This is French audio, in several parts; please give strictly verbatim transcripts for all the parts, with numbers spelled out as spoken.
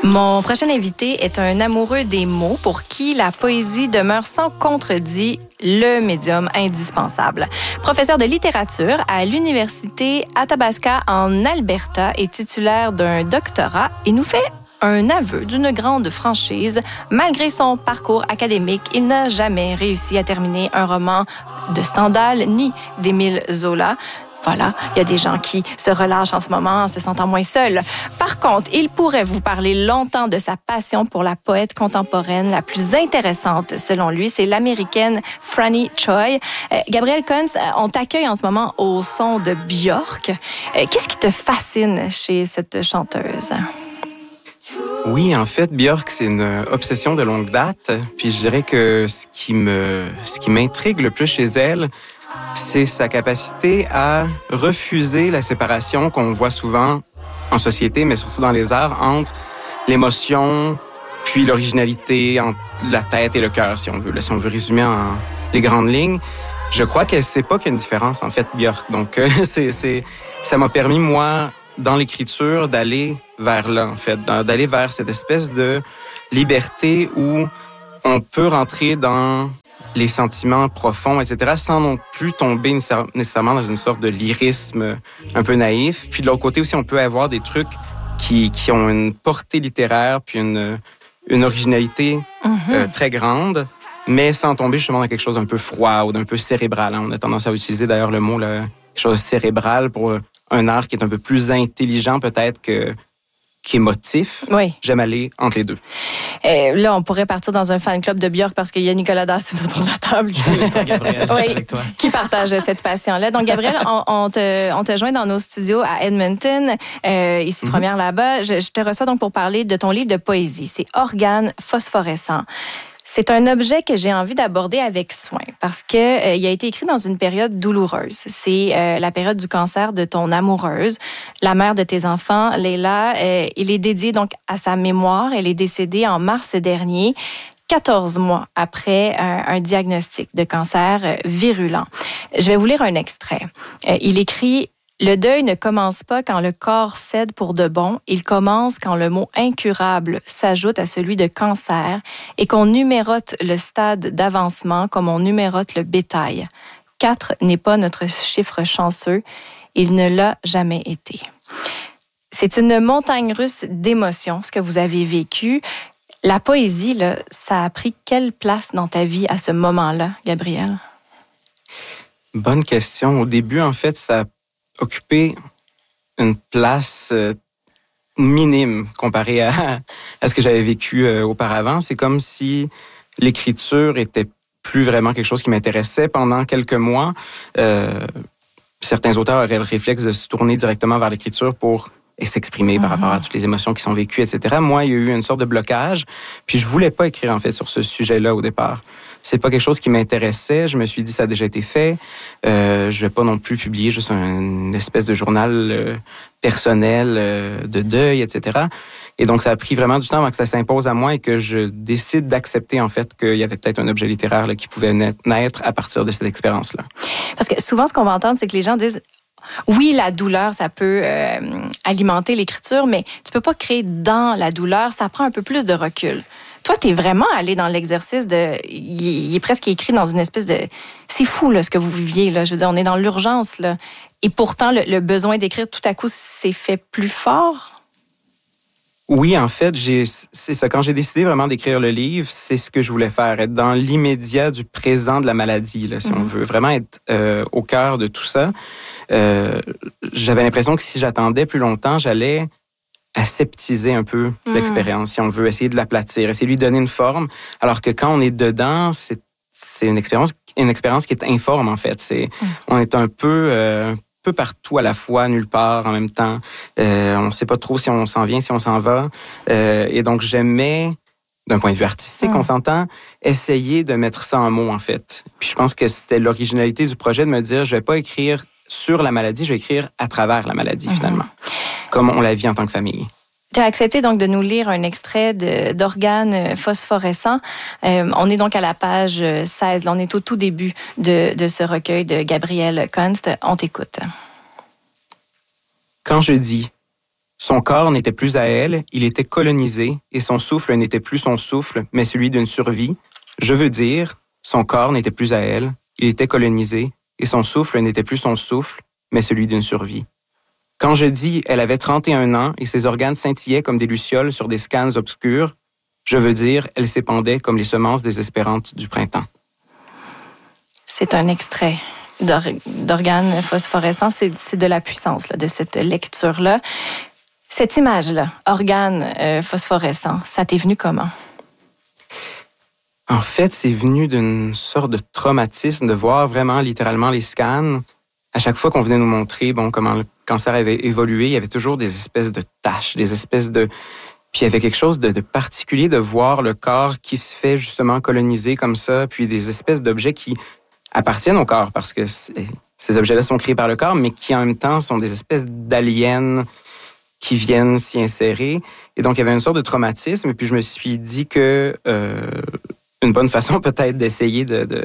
Mon prochain invité est un amoureux des mots pour qui la poésie demeure sans contredit le médium indispensable. Professeur de littérature à l'Université Athabasca en Alberta et titulaire d'un doctorat, il nous fait un aveu d'une grande franchise. Malgré son parcours académique, il n'a jamais réussi à terminer un roman de Stendhal ni d'Émile Zola. Voilà, il y a des gens qui se relâchent en ce moment en se sentant moins seuls. Par contre, il pourrait vous parler longtemps de sa passion pour la poète contemporaine la plus intéressante, selon lui. C'est l'américaine Franny Choi. Euh, Gabrielle Kunst, on t'accueille en ce moment au son de Björk. Euh, qu'est-ce qui te fascine chez cette chanteuse? Oui, en fait, Björk, c'est une obsession de longue date. Puis je dirais que ce qui me, ce qui m'intrigue le plus chez elle, c'est sa capacité à refuser la séparation qu'on voit souvent en société, mais surtout dans les arts, entre l'émotion puis l'originalité, entre la tête et le cœur, si on veut, là, si on veut résumer en les grandes lignes. Je crois qu'elle ne sait pas qu'il y a une différence, en fait, Björk. Donc, euh, c'est, c'est, ça m'a permis, moi, dans l'écriture, d'aller vers là, en fait, d'aller vers cette espèce de liberté où on peut rentrer dans les sentiments profonds, et cetera, sans non plus tomber nécessairement dans une sorte de lyrisme un peu naïf. Puis de l'autre côté aussi, on peut avoir des trucs qui, qui ont une portée littéraire, puis une, une originalité mm-hmm. euh, très grande, mais sans tomber justement dans quelque chose d'un peu froid ou d'un peu cérébral. On a tendance à utiliser d'ailleurs le mot là, quelque chose de cérébral pour un art qui est un peu plus intelligent peut-être que qui est motif. Oui. J'aime aller entre les deux. Euh, là, on pourrait partir dans un fan club de Björk parce qu'il y a Nicolas Dassin autour de la table qui, toi, Gabrielle, oui, avec toi. qui partage cette passion-là. Donc, Gabrielle, on, on, te, on te joint dans nos studios à Edmonton, euh, ici mm-hmm. première là-bas. Je, je te reçois donc pour parler de ton livre de poésie. C'est Organes phosphorescents. C'est un objet que j'ai envie d'aborder avec soin parce que euh, il a été écrit dans une période douloureuse. C'est euh, la période du cancer de ton amoureuse, la mère de tes enfants, Leila. Euh, il est dédié donc à sa mémoire. Elle est décédée en mars dernier, quatorze mois après un, un diagnostic de cancer euh, virulent. Je vais vous lire un extrait. Euh, il écrit: le deuil ne commence pas quand le corps cède pour de bon, il commence quand le mot incurable s'ajoute à celui de cancer et qu'on numérote le stade d'avancement comme on numérote le bétail. Quatre n'est pas notre chiffre chanceux, il ne l'a jamais été. C'est une montagne russe d'émotions, ce que vous avez vécu. La poésie, là, ça a pris quelle place dans ta vie à ce moment-là, Gabrielle? Bonne question. Au début, en fait, ça occuper une place euh, minime comparée à, à ce que j'avais vécu euh, auparavant. C'est comme si l'écriture était plus vraiment quelque chose qui m'intéressait pendant quelques mois. Euh, certains auteurs auraient le réflexe de se tourner directement vers l'écriture pour s'exprimer mm-hmm. par rapport à toutes les émotions qui sont vécues, et cetera. Moi, il y a eu une sorte de blocage, puis je voulais pas écrire, en fait, sur ce sujet-là au départ. C'est pas quelque chose qui m'intéressait. Je me suis dit, ça a déjà été fait. Euh, je vais pas non plus publier juste une espèce de journal euh, personnel euh, de deuil, et cetera. Et donc, ça a pris vraiment du temps avant que ça s'impose à moi et que je décide d'accepter, en fait, qu'il y avait peut-être un objet littéraire là, qui pouvait naître à partir de cette expérience-là. Parce que souvent, ce qu'on va entendre, c'est que les gens disent: oui, la douleur, ça peut euh, alimenter l'écriture, mais tu peux pas créer dans la douleur. Ça prend un peu plus de recul. Toi, t'es vraiment allé dans l'exercice de... Il est presque écrit dans une espèce de... C'est fou, là, ce que vous viviez, là. Je veux dire, on est dans l'urgence, là. Et pourtant, le, le besoin d'écrire, tout à coup, s'est fait plus fort? Oui, en fait, j'ai, c'est ça. Quand j'ai décidé vraiment d'écrire le livre, c'est ce que je voulais faire. Être dans l'immédiat du présent de la maladie, là, si mm-hmm. on veut. Vraiment être euh, au cœur de tout ça. Euh, j'avais l'impression que si j'attendais plus longtemps, j'allais aseptiser un peu mmh. l'expérience, si on veut, essayer de l'aplatir, essayer de lui donner une forme, alors que quand on est dedans, c'est, c'est une expérience, une expérience qui est informe, en fait. C'est, mmh. on est un peu, euh, un peu partout à la fois, nulle part en même temps. Euh, on ne sait pas trop si on s'en vient, si on s'en va. Euh, et donc, j'aimais, d'un point de vue artistique, mmh. on s'entend, essayer de mettre ça en mots, en fait. Puis je pense que c'était l'originalité du projet de me dire, je vais pas écrire sur la maladie, je vais écrire à travers la maladie, mmh. finalement. Comme on la vit en tant que famille. Tu as accepté donc de nous lire un extrait de, d'Organes phosphorescents. Euh, on est donc à la page seize. Là, on est au tout début de, de ce recueil de Gabrielle Kunst. On t'écoute. Quand je dis Son corps n'était plus à elle, il était colonisé, et son souffle n'était plus son souffle, mais celui d'une survie. Je veux dire, son corps n'était plus à elle, il était colonisé, et son souffle n'était plus son souffle, mais celui d'une survie. Quand je dis « elle avait trente et un ans et ses organes scintillaient comme des lucioles sur des scans obscurs », je veux dire, elle s'épandait comme les semences désespérantes du printemps. C'est un extrait d'organes phosphorescents. C'est, c'est de la puissance là, de cette lecture-là. Cette image-là, organes euh, phosphorescents, ça t'est venu comment? En fait, c'est venu d'une sorte de traumatisme de voir vraiment littéralement les scans. À chaque fois qu'on venait nous montrer bon, comment le cancer avait évolué, il y avait toujours des espèces de taches, des espèces de... Puis il y avait quelque chose de, de particulier de voir le corps qui se fait justement coloniser comme ça, puis des espèces d'objets qui appartiennent au corps, parce que ces objets-là sont créés par le corps, mais qui en même temps sont des espèces d'aliens qui viennent s'y insérer. Et donc, il y avait une sorte de traumatisme. Et puis, je me suis dit que euh, une bonne façon peut-être d'essayer de, de,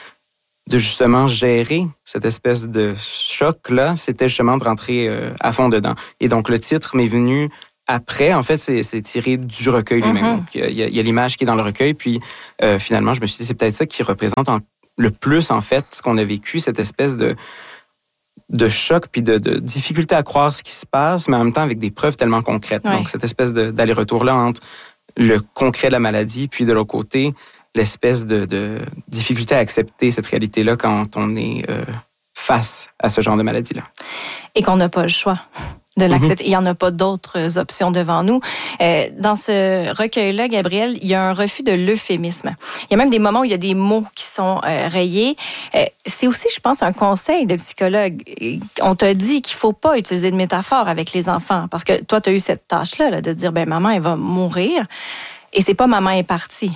de justement gérer cette espèce de choc-là, c'était justement de rentrer euh, à fond dedans. Et donc, le titre m'est venu après. En fait, c'est, c'est tiré du recueil lui-même. Mm-hmm. Donc, il y a, il y a l'image qui est dans le recueil. Puis, euh, finalement, je me suis dit, c'est peut-être ça qui représente en le plus, en fait, ce qu'on a vécu, cette espèce de, de choc puis de, de difficulté à croire ce qui se passe, mais en même temps avec des preuves tellement concrètes. Ouais. Donc, cette espèce de, d'aller-retour-là entre le concret de la maladie, puis de l'autre côté, l'espèce de, de difficulté à accepter cette réalité-là quand on est euh, face à ce genre de maladie-là. Et qu'on n'a pas le choix de l'accepter. Mm-hmm. Il n'y en a pas d'autres options devant nous. Euh, dans ce recueil-là, Gabriel, il y a un refus de l'euphémisme. Il y a même des moments où il y a des mots qui sont euh, rayés. Euh, c'est aussi, je pense, un conseil de psychologue. On t'a dit qu'il ne faut pas utiliser de métaphores avec les enfants, parce que toi, tu as eu cette tâche-là là, de dire, ben maman, elle va mourir, et c'est pas maman est partie.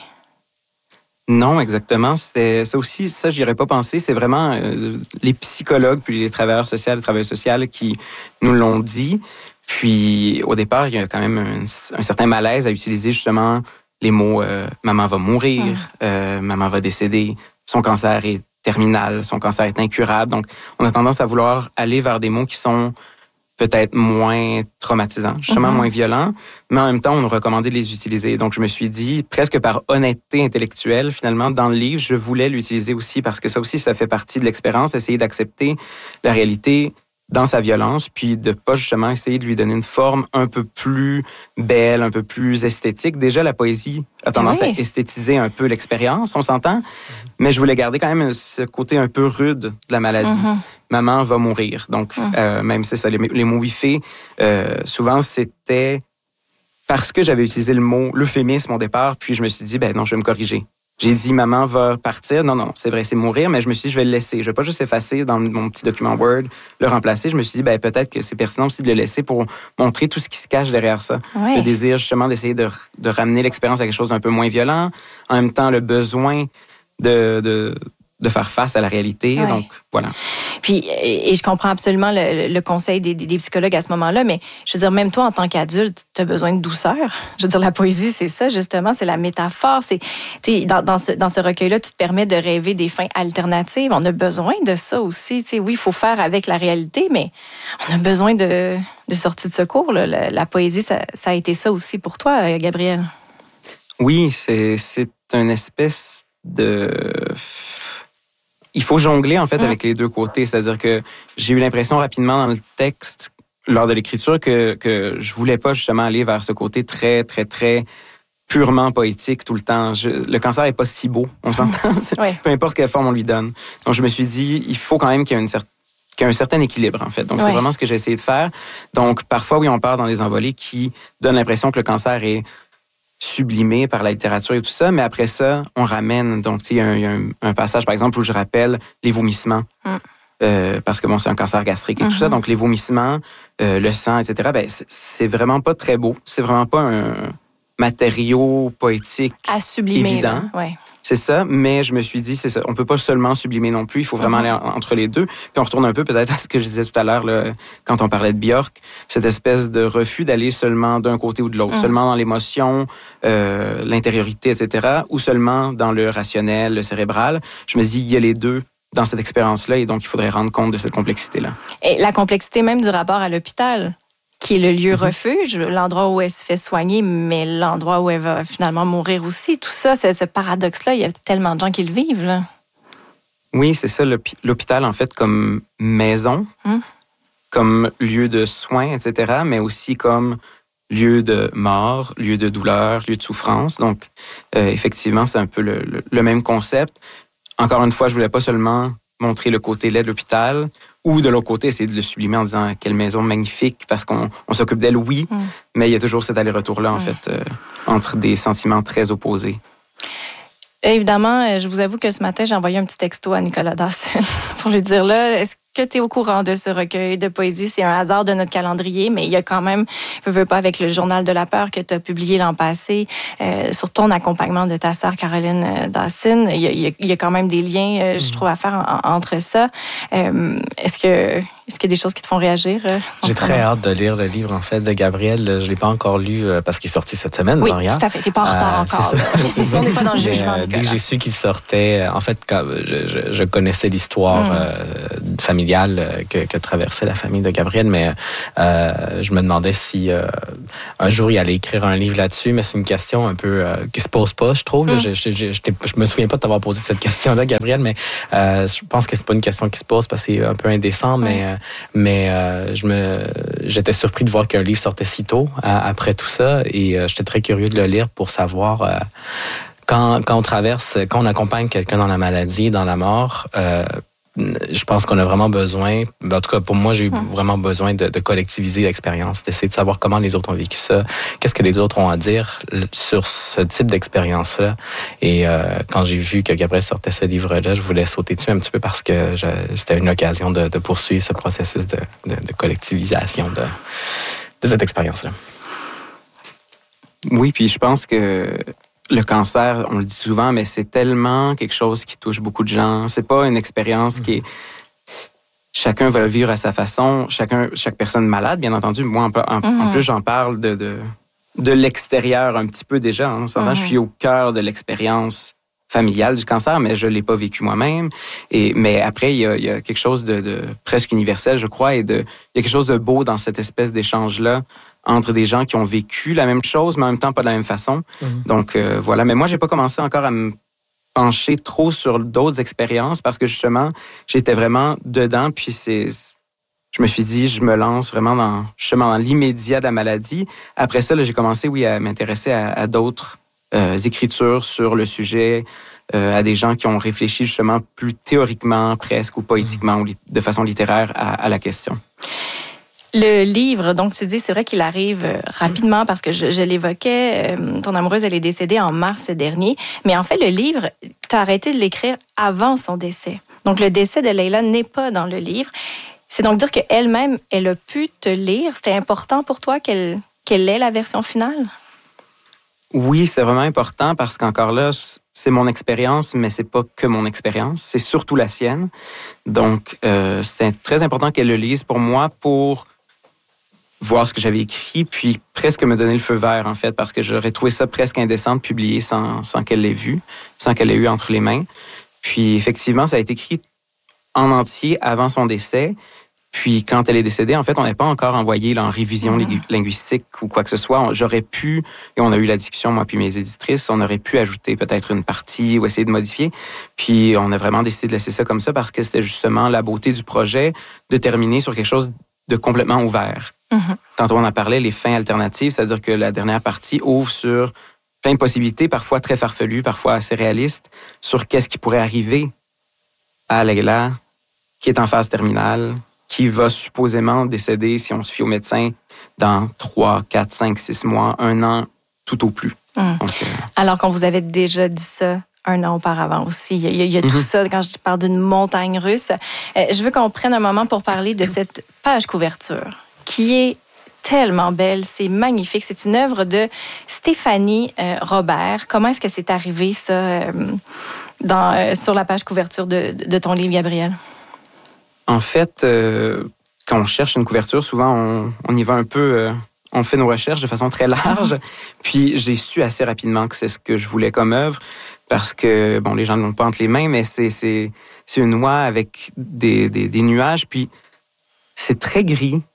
Non, exactement. C'était ça aussi, ça, j'y aurais pas pensé. C'est vraiment euh, les psychologues puis les travailleurs sociaux, les travailleurs sociaux qui nous l'ont dit. Puis, au départ, il y a quand même un, un certain malaise à utiliser justement les mots euh, « maman va mourir mmh. euh, »,« maman va décéder »,« son cancer est terminal »,« son cancer est incurable ». Donc, on a tendance à vouloir aller vers des mots qui sont peut-être moins traumatisants, justement mm-hmm. moins violents, mais en même temps, on nous recommandait de les utiliser. Donc, je me suis dit, presque par honnêteté intellectuelle, finalement, dans le livre, je voulais l'utiliser aussi parce que ça aussi, ça fait partie de l'expérience, essayer d'accepter la réalité dans sa violence, puis de pas justement essayer de lui donner une forme un peu plus belle, un peu plus esthétique. Déjà, la poésie a tendance oui. à esthétiser un peu l'expérience, on s'entend, mais je voulais garder quand même ce côté un peu rude de la maladie. Mm-hmm. Maman va mourir. Donc, mm. euh, même c'est ça, les, les mots wifés, euh, souvent, c'était parce que j'avais utilisé le mot, l'euphémisme au départ, puis je me suis dit, ben non, je vais me corriger. J'ai dit, maman va partir. Non, non, c'est vrai, c'est mourir, mais je me suis dit, je vais le laisser. Je vais pas juste effacer dans mon petit document Word, le remplacer. Je me suis dit, ben peut-être que c'est pertinent aussi de le laisser pour montrer tout ce qui se cache derrière ça. Oui. Le désir, justement, d'essayer de, de ramener l'expérience à quelque chose d'un peu moins violent. En même temps, le besoin de... de de faire face à la réalité. Ouais. Donc, voilà. Puis, et, et je comprends absolument le, le conseil des, des psychologues à ce moment-là, mais je veux dire, même toi, en tant qu'adulte, tu as besoin de douceur. Je veux dire, la poésie, c'est ça, justement, c'est la métaphore. C'est, tu sais, dans, dans, ce, dans ce recueil-là, tu te permets de rêver des fins alternatives. On a besoin de ça aussi. Tu sais, oui, il faut faire avec la réalité, mais on a besoin de, de sortie de secours. Là. La, la poésie, ça, ça a été ça aussi pour toi, Gabriel. Oui, c'est, c'est une espèce de... Il faut jongler, en fait, mmh. avec les deux côtés. C'est-à-dire que j'ai eu l'impression rapidement dans le texte, lors de l'écriture, que, que je voulais pas justement aller vers ce côté très, très, très purement poétique tout le temps. Je, le cancer est pas si beau, on s'entend. Oui. Peu importe quelle forme on lui donne. Donc, je me suis dit, il faut quand même qu'il y ait une certaine qu'il y a un certain équilibre, en fait. Donc, oui. c'est vraiment ce que j'ai essayé de faire. Donc, parfois, oui, on part dans des envolées qui donnent l'impression que le cancer est sublimé par la littérature et tout ça, mais après ça, on ramène. Donc, tu sais, il y a, un, il y a un, un passage, par exemple, où je rappelle les vomissements, mm. euh, parce que, bon, c'est un cancer gastrique et mm-hmm. tout ça. Donc, les vomissements, euh, le sang, et cetera, ben, c'est, c'est vraiment pas très beau. C'est vraiment pas un matériau poétique à sublimer, évident. Là, ouais. C'est ça, mais je me suis dit, c'est ça, on peut pas seulement sublimer non plus, il faut vraiment mm-hmm. aller en, entre les deux. Puis on retourne un peu peut-être à ce que je disais tout à l'heure là, quand on parlait de Björk, cette espèce de refus d'aller seulement d'un côté ou de l'autre, mm-hmm. seulement dans l'émotion, euh, l'intériorité, et cetera, ou seulement dans le rationnel, le cérébral. Je me dis, il y a les deux dans cette expérience-là, et donc il faudrait rendre compte de cette complexité-là. Et la complexité même du rapport à l'hôpital, qui est le lieu Mm-hmm. refuge, l'endroit où elle se fait soigner, mais l'endroit où elle va finalement mourir aussi. Tout ça, ce, ce paradoxe-là, il y a tellement de gens qui le vivent, là. Oui, c'est ça, l'hôpital, en fait, comme maison, mm. comme lieu de soins, et cetera, mais aussi comme lieu de mort, lieu de douleur, lieu de souffrance. Donc, euh, effectivement, c'est un peu le, le, le même concept. Encore une fois, je voulais pas seulement montrer le côté laid de l'hôpital ou de l'autre côté, essayer de le sublimer en disant quelle maison magnifique parce qu'on on s'occupe d'elle, oui, mm. mais il y a toujours cet aller-retour-là, en mm. fait, euh, entre des sentiments très opposés. Évidemment, je vous avoue que ce matin, j'ai envoyé un petit texto à Nicolas Dawson pour lui dire là, est-ce que tu es au courant de ce recueil de poésie? C'est un hasard de notre calendrier, mais il y a quand même, je veux pas, avec le Journal de la peur que tu as publié l'an passé, euh, sur ton accompagnement de ta sœur Caroline Dawson, il y, a, il y a quand même des liens, euh, je trouve, à faire en, entre ça. Euh, est-ce que Est-ce qu'il y a des choses qui te font réagir? Euh, J'ai très hâte de lire le livre, en fait, de Gabriel. Je ne l'ai pas encore lu euh, parce qu'il est sorti cette semaine, oui, Maria. Oui, tout à fait. Tu n'es pas en retard euh, encore. C'est ça. On n'est pas dans le jugement, euh, Dès que j'ai su qu'il sortait, en fait, quand je, je, je connaissais l'histoire mm. euh, familiale que, que traversait la famille de Gabriel, mais euh, je me demandais si euh, un jour il allait écrire un livre là-dessus, mais c'est une question un peu euh, qui ne se pose pas, je trouve. Mm. Je, je, je, je, je me souviens pas de t'avoir posé cette question-là, Gabriel, mais euh, je pense que c'est pas une question qui se pose parce que c'est un peu indécent, mm. mais... Mais euh, je me, j'étais surpris de voir qu'un livre sortait si tôt à, après tout ça et euh, j'étais très curieux de le lire pour savoir euh, quand, quand on traverse, quand on accompagne quelqu'un dans la maladie, dans la mort, euh, je pense qu'on a vraiment besoin, en tout cas pour moi j'ai eu mmh. vraiment besoin de, de collectiviser l'expérience, d'essayer de savoir comment les autres ont vécu ça, qu'est-ce que les autres ont à dire sur ce type d'expérience-là. Et euh, quand j'ai vu que Gabriel sortait ce livre-là, je voulais sauter dessus un petit peu parce que je, c'était une occasion de, de poursuivre ce processus de, de, de collectivisation de, de cette expérience-là. Oui, puis je pense que le cancer, on le dit souvent, mais c'est tellement quelque chose qui touche beaucoup de gens. C'est pas une expérience mmh. qui est... Chacun va le vivre à sa façon. Chacun, chaque personne malade, bien entendu. Moi, en, en, mmh. en plus, j'en parle de, de, de l'extérieur un petit peu déjà. Hein. Mmh. Je suis au cœur de l'expérience familiale du cancer, mais je l'ai pas vécu moi-même. Et, mais après, il y a, il y a quelque chose de, de presque universel, je crois, et de, il y a quelque chose de beau dans cette espèce d'échange-là entre des gens qui ont vécu la même chose, mais en même temps pas de la même façon. Mmh. Donc, euh, voilà. Mais moi, j'ai pas commencé encore à me pencher trop sur d'autres expériences parce que, justement, j'étais vraiment dedans. Puis, c'est, je me suis dit, je me lance vraiment dans, justement, dans l'immédiat de la maladie. Après ça, là, j'ai commencé, oui, à m'intéresser à, à d'autres euh, écritures sur le sujet, euh, à des gens qui ont réfléchi, justement, plus théoriquement, presque, ou poétiquement, mmh. ou li- de façon littéraire à, à la question. Le livre, donc tu dis, c'est vrai qu'il arrive rapidement parce que je, je l'évoquais, euh, ton amoureuse, elle est décédée en mars dernier, mais en fait, le livre, tu as arrêté de l'écrire avant son décès. Donc, le décès de Leila n'est pas dans le livre. C'est donc dire qu'elle-même, elle a pu te lire. C'était important pour toi qu'elle, qu'elle ait la version finale? Oui, c'est vraiment important parce qu'encore là, c'est mon expérience, mais c'est pas que mon expérience, c'est surtout la sienne. Donc, euh, c'est très important qu'elle le lise pour moi, pour voir ce que j'avais écrit, puis presque me donner le feu vert, en fait, parce que j'aurais trouvé ça presque indécent de publier sans, sans qu'elle l'ait vu, sans qu'elle l'ait eu entre les mains. Puis, effectivement, ça a été écrit en entier avant son décès. Puis, quand elle est décédée, en fait, on n'avait pas encore envoyé là, en révision mmh. linguistique ou quoi que ce soit. J'aurais pu, et on a eu la discussion, moi puis mes éditrices, on aurait pu ajouter peut-être une partie ou essayer de modifier. Puis, on a vraiment décidé de laisser ça comme ça parce que c'était justement la beauté du projet de terminer sur quelque chose de complètement ouvert. Mm-hmm. Tantôt, on en parlait, les fins alternatives, c'est-à-dire que la dernière partie ouvre sur plein de possibilités, parfois très farfelues, parfois assez réalistes, sur qu'est-ce qui pourrait arriver à Leila, qui est en phase terminale, qui va supposément décéder, si on se fie aux médecins, dans trois, quatre, cinq, six mois, un an, tout au plus. Mm. Donc, euh... Alors qu'on vous avait déjà dit ça un an auparavant aussi. Il y a, il y a mm-hmm. tout ça, quand je parle d'une montagne russe. Euh, je veux qu'on prenne un moment pour parler de cette page couverture qui est tellement belle, c'est magnifique. C'est une œuvre de Stéphanie euh, Robert. Comment est-ce que c'est arrivé, ça, euh, dans, euh, sur la page couverture de, de ton livre, Gabriel? En fait, euh, quand on cherche une couverture, souvent, on, on y va un peu... Euh, on fait nos recherches de façon très large. Puis, j'ai su assez rapidement que c'est ce que je voulais comme œuvre parce que, bon, les gens ne l'ont pas entre les mains, mais c'est, c'est, c'est une oie avec des, des, des nuages. Puis, c'est très gris.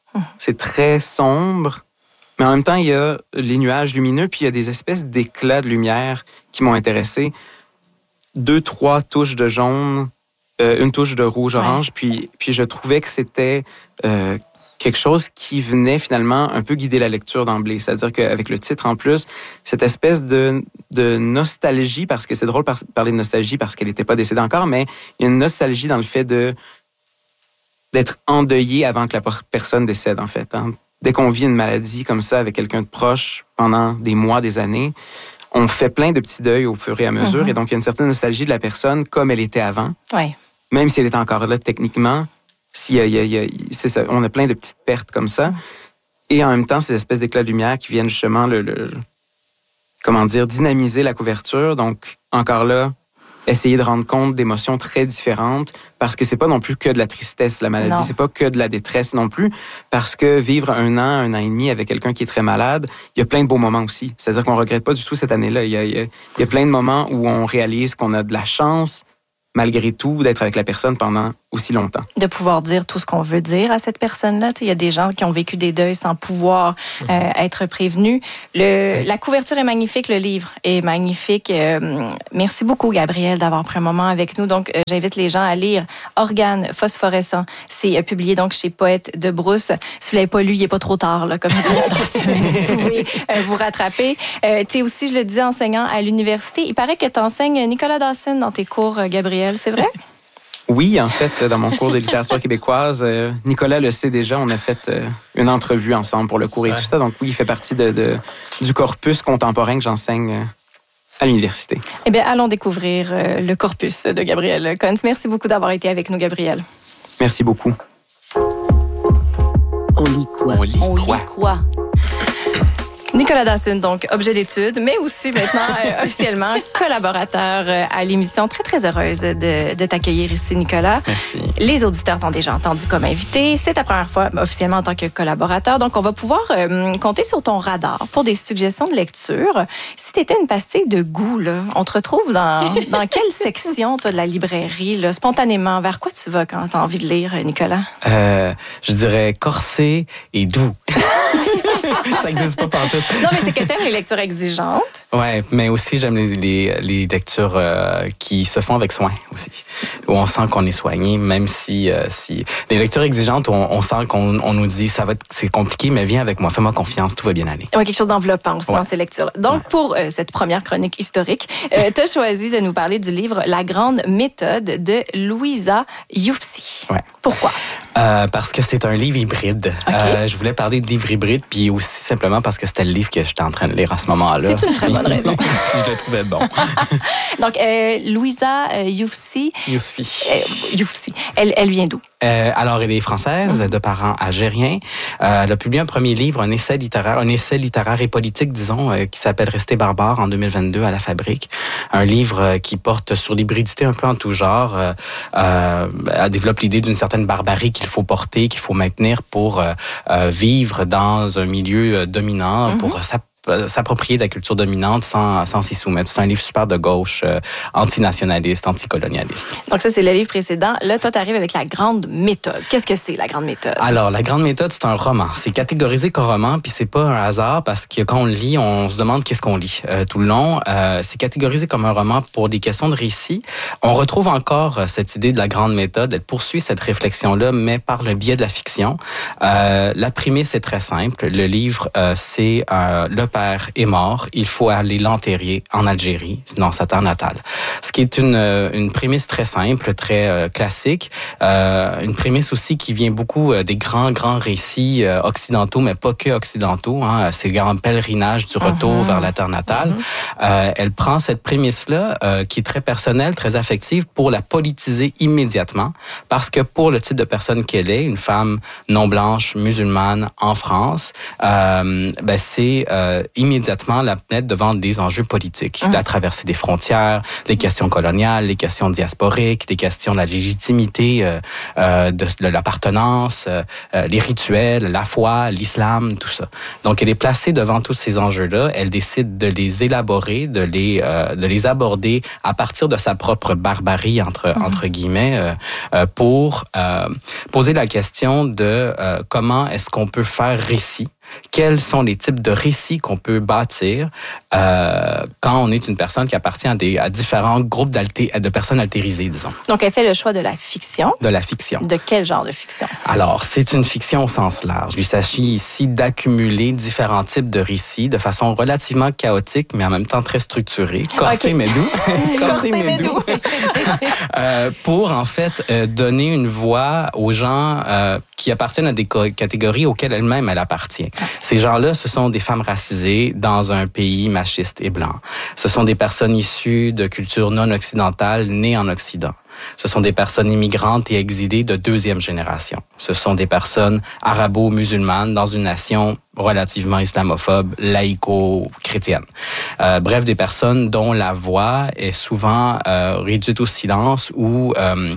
Mmh. C'est très sombre, mais en même temps, il y a les nuages lumineux, puis il y a des espèces d'éclats de lumière qui m'ont intéressé. Deux, trois touches de jaune, euh, une touche de rouge-orange, ouais. puis, puis je trouvais que c'était euh, quelque chose qui venait finalement un peu guider la lecture d'emblée. C'est-à-dire qu'avec le titre en plus, cette espèce de, de nostalgie, parce que c'est drôle de parler de nostalgie parce qu'elle n'était pas décédée encore, mais il y a une nostalgie dans le fait de d'être endeuillé avant que la personne décède, en fait. Hein. Dès qu'on vit une maladie comme ça avec quelqu'un de proche pendant des mois, des années, on fait plein de petits deuils au fur et à mesure. Mm-hmm. Et donc, il y a une certaine nostalgie de la personne comme elle était avant. Ouais. Même si elle est encore là, techniquement, s'il y a, il y a, il y a, c'est ça, on a plein de petites pertes comme ça. Mm. Et en même temps, ces espèces d'éclats de lumière qui viennent justement, le, le, comment dire, dynamiser la couverture. Donc, encore là, essayer de rendre compte d'émotions très différentes parce que c'est pas non plus que de la tristesse, la maladie. Non. C'est pas que de la détresse non plus parce que vivre un an, un an et demi avec quelqu'un qui est très malade, il y a plein de beaux moments aussi. C'est-à-dire qu'on regrette pas du tout cette année-là. Il y a, il y a, il y a plein de moments où on réalise qu'on a de la chance malgré tout, d'être avec la personne pendant aussi longtemps. De pouvoir dire tout ce qu'on veut dire à cette personne-là. Il y a des gens qui ont vécu des deuils sans pouvoir euh, être prévenus. Le, la couverture est magnifique, le livre est magnifique. Euh, merci beaucoup, Gabriel, d'avoir pris un moment avec nous. Donc, euh, j'invite les gens à lire Organes phosphorescents. C'est euh, publié donc chez Poète de Brousse. Si vous ne l'avez pas lu, il n'est pas trop tard, là, comme vous pouvez euh, vous rattraper. Euh, tu es aussi, je le dis, enseignant à l'université. Il paraît que tu enseignes Nicolas Dawson dans tes cours, Gabriel. C'est vrai? Oui, en fait, dans mon cours de littérature québécoise, euh, Nicolas le sait déjà, on a fait euh, une entrevue ensemble pour le cours et ouais. tout ça. Donc oui, il fait partie de, de, du corpus contemporain que j'enseigne euh, à l'université. Eh bien, allons découvrir euh, le corpus de Gabriel Kunz. Merci beaucoup d'avoir été avec nous, Gabriel. Merci beaucoup. On lit quoi? On lit on quoi? Lit quoi? Nicolas Dawson, donc objet d'étude, mais aussi maintenant euh, officiellement collaborateur euh, à l'émission. Très, très heureuse de, de t'accueillir ici, Nicolas. Merci. Les auditeurs t'ont déjà entendu comme invité. C'est ta première fois officiellement en tant que collaborateur. Donc, on va pouvoir euh, compter sur ton radar pour des suggestions de lecture. Si tu étais une pastille de goût, là, on te retrouve dans, dans quelle section, toi, de la librairie, là, spontanément? Vers quoi tu vas quand tu as envie de lire, Nicolas? Euh, je dirais corsé et doux. Ça n'existe pas partout. Non, mais c'est que t'aimes les lectures exigeantes. Ouais, mais aussi j'aime les, les, les lectures euh, qui se font avec soin aussi, où on sent qu'on est soigné, même si euh, si les lectures exigeantes où on, on sent qu'on on nous dit ça va être, c'est compliqué, mais viens avec moi, fais-moi confiance, tout va bien aller. Ouais, quelque chose d'enveloppant aussi ouais. dans ces lectures-là. Donc ouais. pour euh, cette première chronique historique, euh, tu as choisi de nous parler du livre La Grande Méthode de Louisa Youfsi. Ouais. Pourquoi? Euh, parce que c'est un livre hybride. Okay. Euh, je voulais parler de livre hybride, puis aussi simplement parce que c'était le livre que j'étais en train de lire à ce moment-là. C'est une très bonne raison. Je le trouvais bon. Donc, euh, Louisa euh, Youfsi. Youfsi. Euh, Youfsi. Elle, elle vient d'où? Euh, alors, elle est française, mm-hmm. de parents algériens. Euh, elle a publié un premier livre, un essai littéraire, un essai littéraire et politique, disons, euh, qui s'appelle Rester barbare en deux mille vingt-deux à la Fabrique. Un livre euh, qui porte sur l'hybridité un peu en tout genre. Euh, euh, elle développe l'idée d'une certaine barbarie qu'il faut porter, qu'il faut maintenir pour euh, euh, vivre dans un milieu dominant, mm-hmm. pour s'app- s'approprier de la culture dominante sans, sans s'y soumettre. C'est un livre super de gauche, euh, antinationaliste, anticolonialiste. Donc ça, c'est le livre précédent. Là, toi, tu arrives avec La Grande Méthode. Qu'est-ce que c'est, La Grande Méthode? Alors, La Grande Méthode, c'est un roman. C'est catégorisé comme roman, puis c'est pas un hasard, parce que quand on le lit, on se demande qu'est-ce qu'on lit euh, tout le long. Euh, c'est catégorisé comme un roman pour des questions de récit. On retrouve encore cette idée de La Grande Méthode. Elle poursuit cette réflexion-là, mais par le biais de la fiction. Euh, la prémisse est très simple. Le livre, euh, c'est euh, le père est mort, il faut aller l'enterrer en Algérie, dans sa terre natale. Ce qui est une, une prémisse très simple, très euh, classique, euh, une prémisse aussi qui vient beaucoup euh, des grands, grands récits euh, occidentaux, mais pas que occidentaux, hein, ces grands pèlerinages du retour uh-huh. vers la terre natale. Uh-huh. Euh, elle prend cette prémisse-là, euh, qui est très personnelle, très affective, pour la politiser immédiatement, parce que pour le type de personne qu'elle est, une femme non blanche, musulmane, en France, euh, ben c'est... Euh, euh, immédiatement la mettre devant des enjeux politiques. Mmh. La traversée des frontières, les questions coloniales, les questions diasporiques, les questions de la légitimité euh, euh, de, de l'appartenance, euh, les rituels, la foi, l'islam, tout ça. Donc, elle est placée devant tous ces enjeux-là. Elle décide de les élaborer, de les, euh, de les aborder à partir de sa propre barbarie, entre, mmh. entre guillemets, euh, euh, pour euh, poser la question de euh, comment est-ce qu'on peut faire récit. Quels sont les types de récits qu'on peut bâtir euh, quand on est une personne qui appartient à, des, à différents groupes de personnes altérisées, disons. Donc, elle fait le choix de la fiction. De la fiction. De quel genre de fiction? Alors, c'est une fiction au sens large. Il s'agit ici d'accumuler différents types de récits de façon relativement chaotique, mais en même temps très structurée. Corsé, okay. mais doux. Corsé, mais doux. euh, pour, en fait, euh, donner une voix aux gens euh, qui appartiennent à des catégories auxquelles elle-même elle appartient. Ces gens-là, ce sont des femmes racisées dans un pays machiste et blanc. Ce sont des personnes issues de cultures non occidentales, nées en Occident. Ce sont des personnes immigrantes et exilées de deuxième génération. Ce sont des personnes arabo-musulmanes dans une nation relativement islamophobe, laïco-chrétienne. Euh, bref, des personnes dont la voix est souvent euh, réduite au silence ou, euh,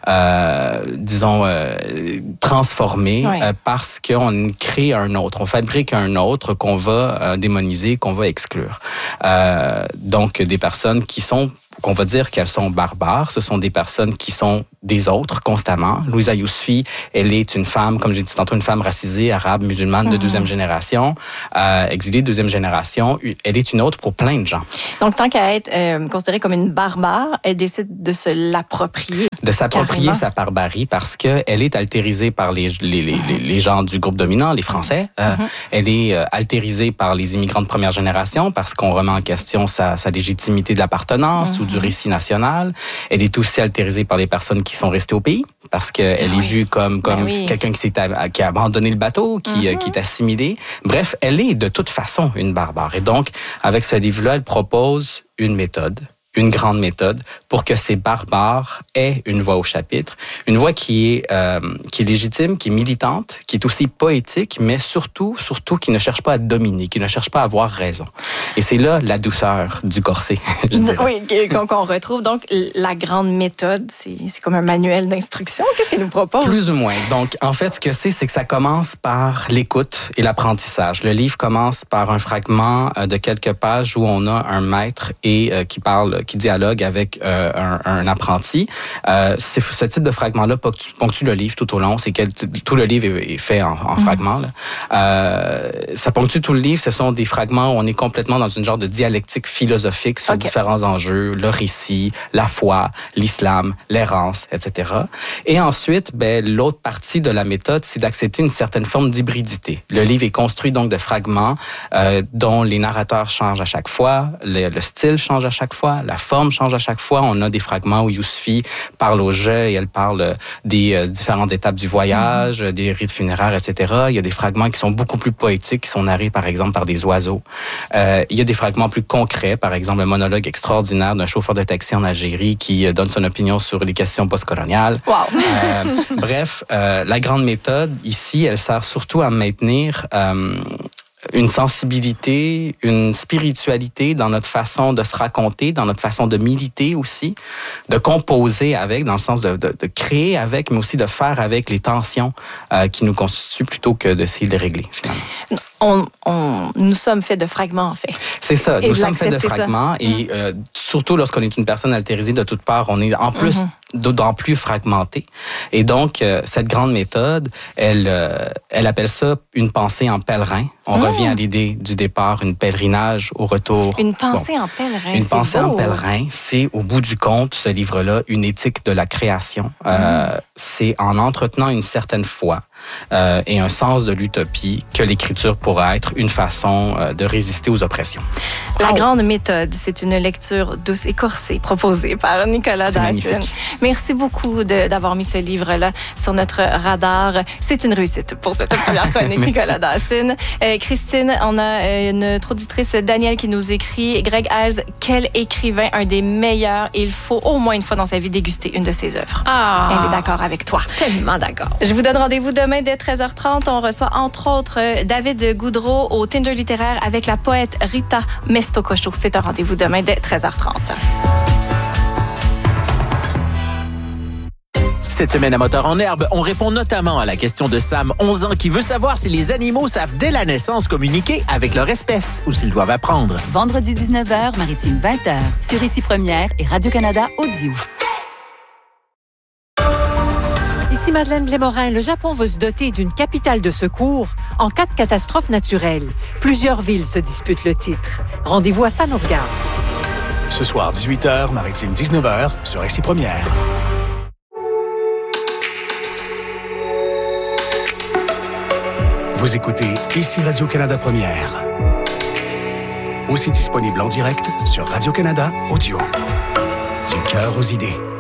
euh, disons, euh, transformée oui. euh, parce qu'on crée un autre. On fabrique un autre qu'on va euh, démoniser, qu'on va exclure. Euh, donc, des personnes qui sont qu'on va dire qu'elles sont barbares. Ce sont des personnes qui sont des autres constamment. Louisa Yousfi, elle est une femme, comme j'ai dit tantôt, une femme racisée, arabe, musulmane de mm-hmm. deuxième génération, euh, exilée de deuxième génération. Elle est une autre pour plein de gens. Donc, tant qu'à être euh, considérée comme une barbare, elle décide de se l'approprier. De s'approprier carrément. Sa barbarie parce qu'elle est altérisée par les, les, les, mm-hmm. les gens du groupe dominant, les Français. Euh, mm-hmm. Elle est euh, altérisée par les immigrants de première génération parce qu'on remet en question sa, sa légitimité de l'appartenance mm-hmm. ou du récit national. Elle est aussi altérisée par les personnes qui sont restées au pays parce qu'elle ah, est oui. vue comme, comme oui. quelqu'un qui, s'est, qui a abandonné le bateau, qui, mm-hmm. qui est assimilé. Bref, elle est de toute façon une barbare. Et donc, avec ce livre-là, elle propose une méthode, une grande méthode pour que ces barbares aient une voix au chapitre, une voix qui est euh, qui est légitime, qui est militante, qui est aussi poétique, mais surtout surtout qui ne cherche pas à dominer, qui ne cherche pas à avoir raison. Et c'est là la douceur du corset, je dirais. Oui, qu'on, qu'on retrouve. Donc la grande méthode, c'est c'est comme un manuel d'instruction. Qu'est-ce qu'elle nous propose? Plus ou moins. Donc en fait, ce que c'est, c'est que ça commence par l'écoute et l'apprentissage. Le livre commence par un fragment de quelques pages où on a un maître et euh, qui parle qui dialogue avec euh, un, un apprenti. Euh, c'est, ce type de fragment-là ponctue, ponctue le livre tout au long. C'est que tout le livre est, est fait en, en mmh. fragments. Là. Euh, ça ponctue tout le livre. Ce sont des fragments où on est complètement dans une genre de dialectique philosophique sur okay. différents enjeux, le récit, la foi, l'islam, l'errance, et cetera. Et ensuite, ben, l'autre partie de la méthode, c'est d'accepter une certaine forme d'hybridité. Le livre est construit donc de fragments euh, dont les narrateurs changent à chaque fois, le, le style change à chaque fois, la forme change à chaque fois. On a des fragments où Yousfi parle au jeu et elle parle des euh, différentes étapes du voyage, mm-hmm. des rites funéraires, et cetera. Il y a des fragments qui sont beaucoup plus poétiques, qui sont narrés, par exemple, par des oiseaux. Euh, il y a des fragments plus concrets, par exemple, le monologue extraordinaire d'un chauffeur de taxi en Algérie qui donne son opinion sur les questions postcoloniales. Wow. euh, bref, euh, la grande méthode, ici, elle sert surtout à maintenir... Euh, une sensibilité, une spiritualité dans notre façon de se raconter, dans notre façon de militer aussi, de composer avec, dans le sens de, de, de créer avec, mais aussi de faire avec les tensions euh, qui nous constituent plutôt que d'essayer de les régler, finalement. On, on, nous sommes faits de fragments, en fait. C'est ça, et nous sommes faits de fragments. Ça. Et euh, surtout lorsqu'on est une personne altérisée de toutes parts, on est en plus mm-hmm. d'autant plus fragmenté. Et donc, euh, cette grande méthode, elle, euh, elle appelle ça une pensée en pèlerin. On mm. revient à l'idée du départ, une pèlerinage au retour. Une pensée bon, en pèlerin, Une c'est pensée beau. en pèlerin, c'est au bout du compte, ce livre-là, une éthique de la création. Mm. Euh, c'est en entretenant une certaine foi euh, et un sens de l'utopie que l'écriture pourra être une façon euh, de résister aux oppressions. La oh. grande méthode, c'est une lecture douce et corsée proposée par Nicolas Dawson. Merci beaucoup de, d'avoir mis ce livre-là sur notre radar. C'est une réussite pour cette première chronique, Nicolas Dawson. Euh, Christine, on a notre auditrice Danielle qui nous écrit. Greg Hales, quel écrivain, un des meilleurs. Il faut au moins une fois dans sa vie déguster une de ses œuvres. Ah. Elle est d'accord avec toi. Tellement d'accord. Je vous donne rendez-vous demain demain dès treize heures trente, on reçoit entre autres David Goudreau au Tinder littéraire avec la poète Rita Mestococho. C'est un rendez-vous demain dès treize heures trente. Cette semaine à Moteur en herbe, on répond notamment à la question de Sam, onze ans, qui veut savoir si les animaux savent dès la naissance communiquer avec leur espèce ou s'ils doivent apprendre. Vendredi dix-neuf heures, Maritime vingt heures, sur Ici Première et Radio-Canada Audio. Ici Madeleine Blais-Morin. Le Japon veut se doter d'une capitale de secours en cas de catastrophe naturelle. Plusieurs villes se disputent le titre. Rendez-vous à ça nous regarde. Ce soir, dix-huit heures, Maritime dix-neuf heures, sur Ici Première. Vous écoutez Ici Radio-Canada Première. Aussi disponible en direct sur Radio-Canada Audio. Du cœur aux idées.